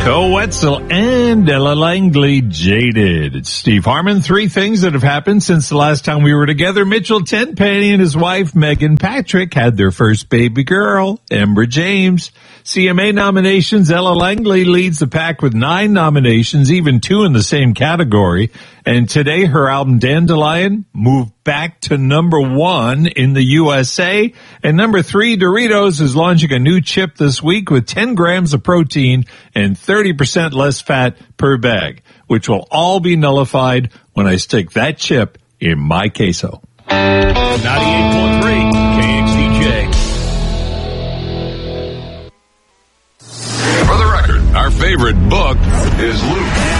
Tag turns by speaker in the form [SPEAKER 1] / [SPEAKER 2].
[SPEAKER 1] Phil Wetzel and Ella Langley, Jaded. It's Steve Harmon. 3 things that have happened since the last time we were together. Mitchell Tenpenny and his wife, Megan Patrick, had their first baby girl, Ember James. CMA nominations, Ella Langley leads the pack with 9 nominations, even 2 in the same category. And today, her album Dandelion moved back to number 1 in the USA. And number 3, Doritos is launching a new chip this week with 10 grams of protein and 30% less fat per bag, which will all be nullified when I stick that chip in my queso.
[SPEAKER 2] 98.3 KXDJ.
[SPEAKER 3] For the record, our favorite book is Luke.